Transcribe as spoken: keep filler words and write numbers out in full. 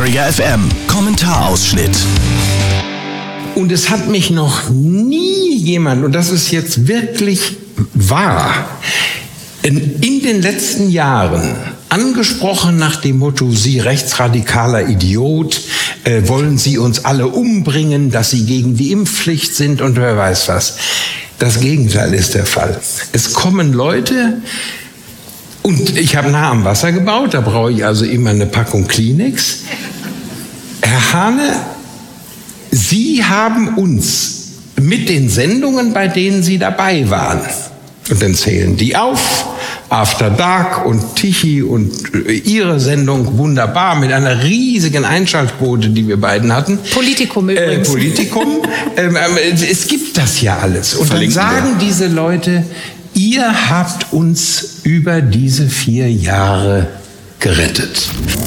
Träger F M. Kommentarausschnitt. Und es hat mich noch nie jemand, und das ist jetzt wirklich wahr, in, in den letzten Jahren angesprochen nach dem Motto, Sie rechtsradikaler Idiot, äh, wollen Sie uns alle umbringen, dass Sie gegen die Impfpflicht sind und wer weiß was. Das Gegenteil ist der Fall. Es kommen Leute, und ich habe nah am Wasser gebaut, da brauche ich also immer eine Packung Kleenex. Herr Hane, Sie haben uns mit den Sendungen, bei denen Sie dabei waren, und dann zählen die auf, After Dark und Tichy und Ihre Sendung wunderbar mit einer riesigen Einschaltquote, die wir beiden hatten. Politikum übrigens. Äh, Politikum. ähm, es gibt das ja alles. Und dann sagen diese Leute, ihr habt uns über diese vier Jahre gerettet.